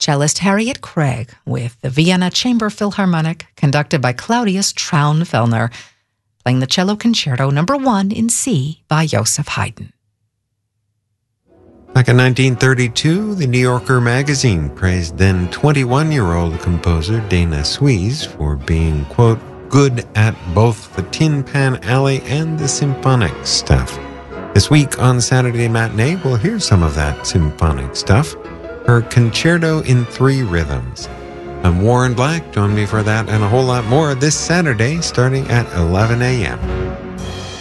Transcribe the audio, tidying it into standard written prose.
cellist Harriet Craig with the Vienna Chamber Philharmonic, conducted by Claudius Traunfellner, playing the Cello Concerto No. 1 in C by Joseph Haydn. Back in 1932, the New Yorker magazine praised then 21-year-old composer Dana Suisse for being, quote, good at both the Tin Pan Alley and the symphonic stuff. This week on Saturday Matinee, we'll hear some of that symphonic stuff. Her Concerto in 3 Rhythms. I'm Warren Black. Join me for that and a whole lot more this Saturday starting at 11 a.m.